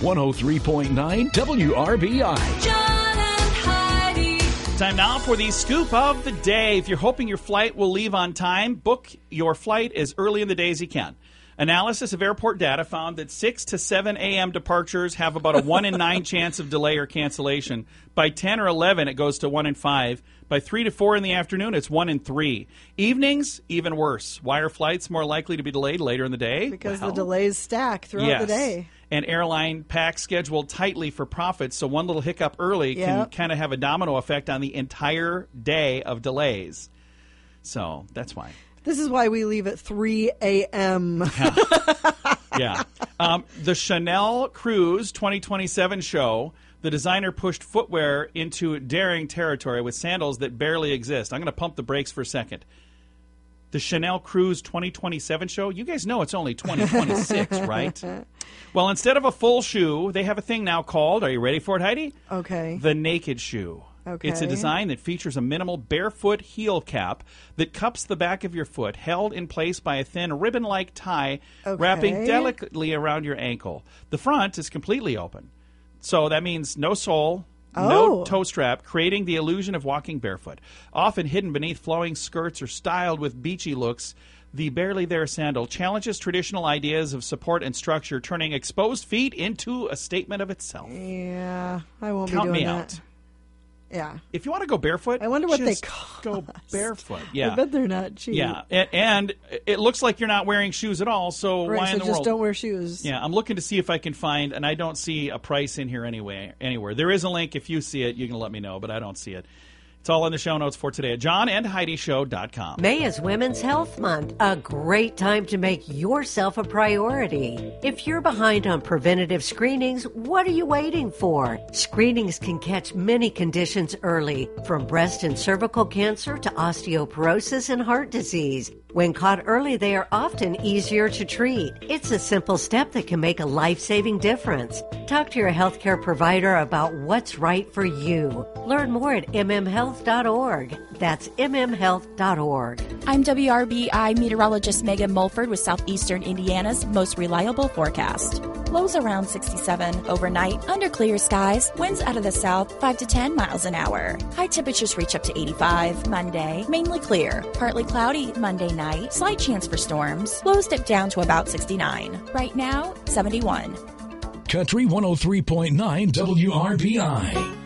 103.9 WRBI. John and Heidi. Time now for the scoop of the day. If you're hoping your flight will leave on time, book your flight as early in the day as you can. Analysis of airport data found that 6 to 7 a.m. departures have about a 1 in 9 chance of delay or cancellation. By 10 or 11, it goes to 1 in 5. By 3 to 4 in the afternoon, it's 1 in 3. Evenings, even worse. Why are flights more likely to be delayed later in the day? Because the delays stack throughout the day. And airline packs scheduled tightly for profits, so one little hiccup early can kind of have a domino effect on the entire day of delays. So that's why. This is why we leave at 3 a.m. Yeah. The Chanel Cruise 2027 show, the designer pushed footwear into daring territory with sandals that barely exist. I'm going to pump the brakes for a second. The Chanel Cruise 2027 show, you guys know it's only 2026, right? Well, instead of a full shoe, they have a thing now called, are you ready for it, Heidi? Okay. The Naked Shoe. Okay. It's a design that features a minimal barefoot heel cap that cups the back of your foot, held in place by a thin ribbon-like tie wrapping delicately around your ankle. The front is completely open. So that means no sole, no toe strap, creating the illusion of walking barefoot. Often hidden beneath flowing skirts or styled with beachy looks, the Barely There sandal challenges traditional ideas of support and structure, turning exposed feet into a statement of itself. Yeah, I won't Count be doing me that. out. Yeah. If you want to go barefoot, I wonder what they just cost. go barefoot. Yeah. I bet they're not cheap. Yeah, and it looks like you're not wearing shoes at all, so Right, why so in the just world? don't wear shoes. Yeah, I'm looking to see if I can find, and I don't see a price in here anywhere. There is a link. If you see it, you can let me know, but I don't see it. It's all in the show notes for today at johnandheidishow.com. May is Women's Health Month, a great time to make yourself a priority. If you're behind on preventative screenings, what are you waiting for? Screenings can catch many conditions early, from breast and cervical cancer to osteoporosis and heart disease. When caught early, they are often easier to treat. It's a simple step that can make a life-saving difference. Talk to your healthcare provider about what's right for you. Learn more at mmhealth.org. That's mmhealth.org. I'm WRBI meteorologist Megan Mulford with Southeastern Indiana's most reliable forecast. Lows around 67 overnight, under clear skies, winds out of the south 5 to 10 miles an hour. High temperatures reach up to 85 Monday, mainly clear. Partly cloudy Monday night, slight chance for storms. Lows dip down to about 69. Right now, 71. Country 103.9 WRBI.